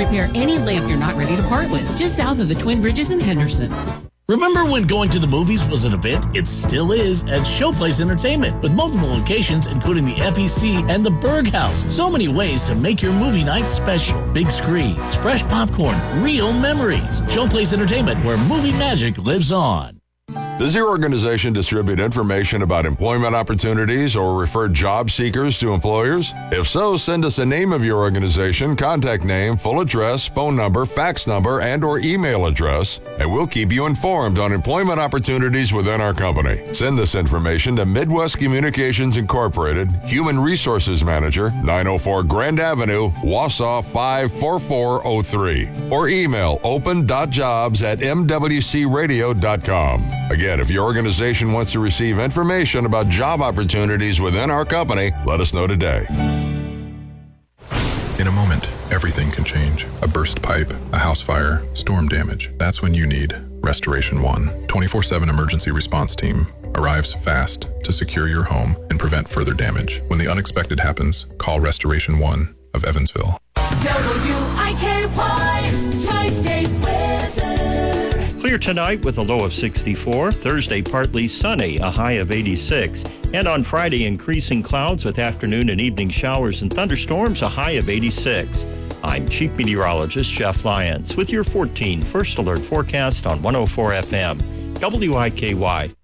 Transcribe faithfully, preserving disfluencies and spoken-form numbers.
repair any lamp you're not ready to part with, just south of the Twin Bridges in Henderson. Remember when going to the movies was an event? It still is at Showplace Entertainment, with multiple locations including the F E C and the Berg House. So many ways to make your movie night special. Big screens, fresh popcorn, real memories. Showplace Entertainment, where movie magic lives on. Does your organization distribute information about employment opportunities or refer job seekers to employers? If so, send us a name of your organization, contact name, full address, phone number, fax number, and or email address, and we'll keep you informed on employment opportunities within our company. Send this information to Midwest Communications Incorporated, Human Resources Manager, nine oh four Grand Avenue, Wausau five four four oh three, or email open dot jobs at m w c radio dot com. Again, if your organization wants to receive information about job opportunities within our company, let us know today. In a moment, everything can change. A burst pipe, a house fire, storm damage. That's when you need Restoration One. twenty-four seven emergency response team arrives fast to secure your home and prevent further damage. When the unexpected happens, call Restoration One of Evansville. W I K Y Tri-State Weather. Clear tonight with a low of sixty-four. Thursday, partly sunny, a high of eighty-six. And on Friday, increasing clouds with afternoon and evening showers and thunderstorms, a high of eighty-six. I'm Chief Meteorologist Jeff Lyons with your fourteen First Alert forecast on one oh four F M. W I K Y.